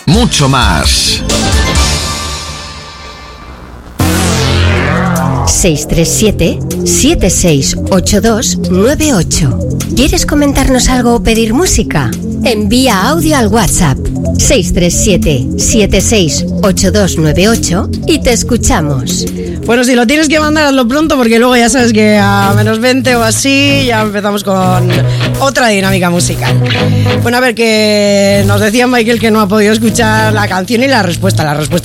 mucho más. 637-768298. ¿Quieres comentarnos algo o pedir música? Envía audio al WhatsApp 637-768298 y te escuchamos. Bueno, si lo tienes que mandar, hazlo pronto, porque luego ya sabes que a menos 20 o así ya empezamos con otra dinámica musical. Bueno, a ver, que nos decía Michael que no ha podido escuchar la canción y la respuesta. La respuesta